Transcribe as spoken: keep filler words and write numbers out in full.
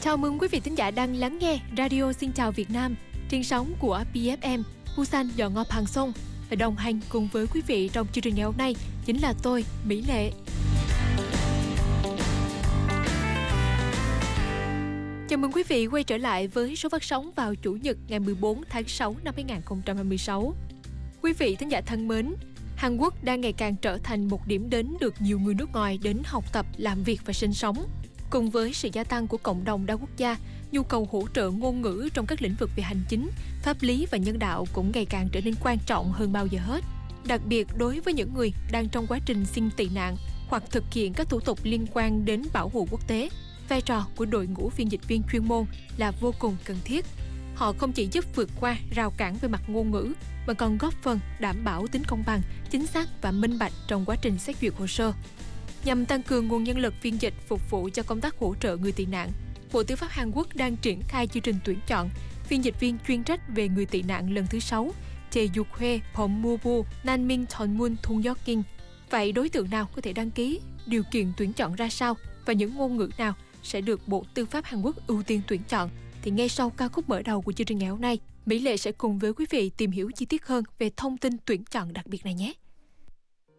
Chào mừng quý vị thính giả đang lắng nghe Radio Xin Chào Việt Nam trên sóng của pê ép em Busan Dọn Ngọt Hàng Sông. Và đồng hành cùng với quý vị trong chương trình ngày hôm nay chính là tôi, Mỹ Lệ. Chào mừng quý vị quay trở lại với số phát sóng vào Chủ nhật ngày mười bốn tháng sáu năm hai nghìn không trăm hai mươi sáu. Quý vị thính giả thân mến, Hàn Quốc đang ngày càng trở thành một điểm đến được nhiều người nước ngoài đến học tập, làm việc và sinh sống. Cùng với sự gia tăng của cộng đồng đa quốc gia, nhu cầu hỗ trợ ngôn ngữ trong các lĩnh vực về hành chính, pháp lý và nhân đạo cũng ngày càng trở nên quan trọng hơn bao giờ hết. Đặc biệt đối với những người đang trong quá trình xin tị nạn hoặc thực hiện các thủ tục liên quan đến bảo hộ quốc tế, vai trò của đội ngũ phiên dịch viên chuyên môn là vô cùng cần thiết. Họ không chỉ giúp vượt qua rào cản về mặt ngôn ngữ, mà còn góp phần đảm bảo tính công bằng, chính xác và minh bạch trong quá trình xét duyệt hồ sơ. Nhằm tăng cường nguồn nhân lực phiên dịch phục vụ cho công tác hỗ trợ người tị nạn, Bộ Tư pháp Hàn Quốc đang triển khai chương trình tuyển chọn phiên dịch viên chuyên trách về người tị nạn lần thứ sáu, Jae-yuk-hwae Pom-mu-bu Nanmin Chonmun Thung-yeok-king. Vậy đối tượng nào có thể đăng ký, điều kiện tuyển chọn ra sao và những ngôn ngữ nào sẽ được Bộ Tư pháp Hàn Quốc ưu tiên tuyển chọn? Thì ngay sau ca khúc mở đầu của chương trình ngày hôm nay, Mỹ Lệ sẽ cùng với quý vị tìm hiểu chi tiết hơn về thông tin tuyển chọn đặc biệt này nhé.